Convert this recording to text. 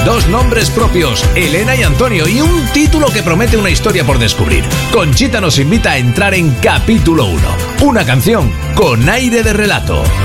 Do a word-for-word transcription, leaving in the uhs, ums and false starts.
dos nombres propios, Elena y Antonio, y un título que promete una historia por descubrir. Conchita nos invita a entrar en capítulo uno, una canción con aire de relato.